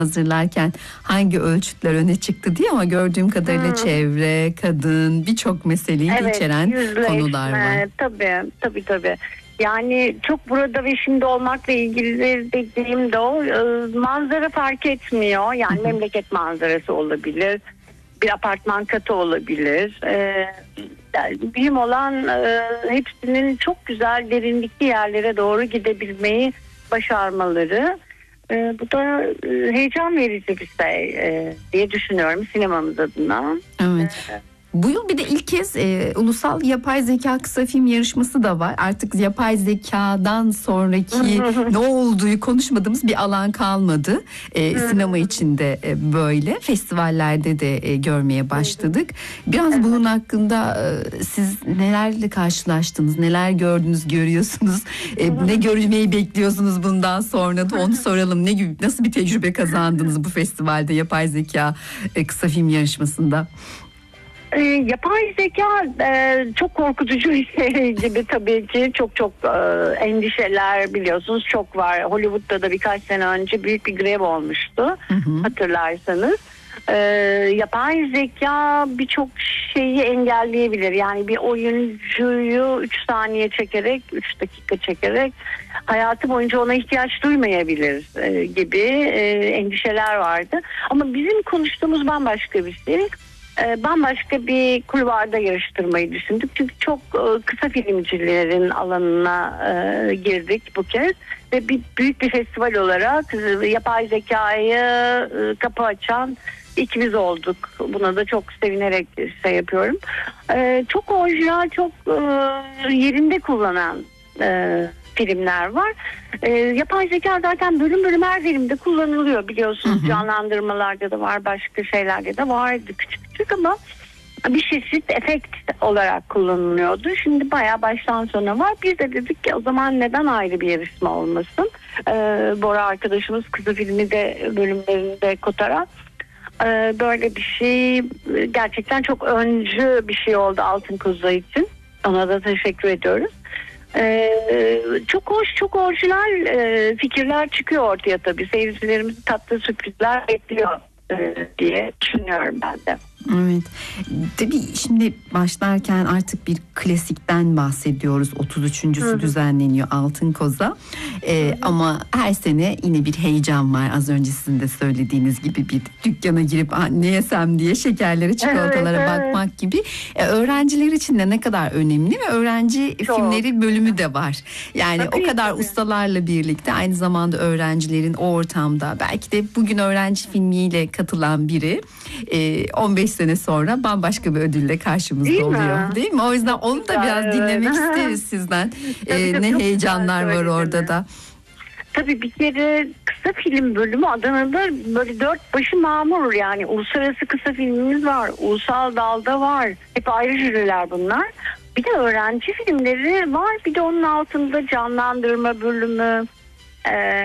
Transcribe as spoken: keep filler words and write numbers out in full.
hazırlarken hangi ölçütler öne çıktı diye, ama gördüğüm kadarıyla Hmm. çevre, kadın, birçok meseleyi Evet, içeren yüzleşme, konular var. Tabii, tabii, tabii. Yani çok burada ve şimdi olmakla ilgili dediğim de o, e, manzara fark etmiyor. Yani Hı hı. memleket manzarası olabilir, bir apartman katı olabilir. E, yani mühim olan e, hepsinin çok güzel derinlikli yerlere doğru gidebilmeyi başarmaları. E, bu da e, heyecan verici bir şey e, diye düşünüyorum sinemamız adına. Evet. Bu yıl bir de ilk kez e, ulusal yapay zeka kısa film yarışması da var. Artık yapay zekadan sonraki ne olduğu konuşmadığımız bir alan kalmadı. E, sinema içinde e, böyle festivallerde de e, görmeye başladık. Biraz Evet. bunun hakkında e, siz nelerle karşılaştınız, neler gördünüz, görüyorsunuz, e, ne görmeyi bekliyorsunuz bundan sonra da onu soralım. Ne gibi, nasıl bir tecrübe kazandınız bu festivalde, yapay zeka e, kısa film yarışmasında? E, yapay zeka e, çok korkutucu bir şey gibi tabii ki. Çok çok e, endişeler biliyorsunuz çok var. Hollywood'da da birkaç sene önce büyük bir grev olmuştu, Hı hı. hatırlarsanız. E, yapay zeka birçok şeyi engelleyebilir. Yani bir oyuncuyu üç saniye çekerek, üç dakika çekerek hayatı boyunca ona ihtiyaç duymayabilir e, gibi e, endişeler vardı. Ama bizim konuştuğumuz bambaşka bir şey. Bambaşka bir kulvarda yarıştırmayı düşündük. Çünkü çok kısa filmcilerin alanına girdik bu kez. Ve bir, büyük bir festival olarak yapay zekayı kapı açan ilk biz olduk. Buna da çok sevinerek şey yapıyorum. Çok orijinal, çok yerinde kullanan filmler var. E, yapay zeka zaten bölüm bölüm her filmde kullanılıyor biliyorsunuz. Hı hı. Canlandırmalarda da var, başka şeylerde de vardı küçük küçük ama bir çeşit efekt olarak kullanılıyordu. Şimdi bayağı baştan sona var. Biz de dedik ki o zaman neden ayrı bir yarışma olmasın? E, Bora arkadaşımız kızı filmi de bölümlerinde kotarak e, böyle bir şey gerçekten çok öncü bir şey oldu Altın Koza için. Ona da teşekkür ediyoruz. Ee, çok hoş, çok orijinal e, fikirler çıkıyor ortaya tabii. Seyircilerimizi tatlı sürprizler bekliyor e, diye düşünüyorum ben de. Evet. Tabii şimdi başlarken artık bir klasikten bahsediyoruz. otuz üçüncüsü Hı-hı. düzenleniyor Altın Koza. Ee, ama her sene yine bir heyecan var. Az önce sizin de söylediğiniz gibi bir dükkana girip ne yesem diye şekerlere, çikolatalara evet, bakmak evet. gibi. Ee, öğrenciler için de ne kadar önemli ve öğrenci Çok. filmleri bölümü de var. Yani tabii, o kadar tabii. ustalarla birlikte aynı zamanda öğrencilerin o ortamda belki de bugün öğrenci filmiyle katılan biri on beş sene sonra bambaşka bir ödülle karşımızda değil oluyor. Mi? Değil mi? O yüzden onu da biraz evet. dinlemek isteriz sizden. Tabii, ee, ne heyecanlar var orada da. Tabii bir kere kısa film bölümü Adana'da böyle dört başı mamur, yani uluslararası kısa filmimiz var. Ulusal dalda var. Hep ayrı jüriler bunlar. Bir de öğrenci filmleri var. Bir de onun altında canlandırma bölümü, Ee,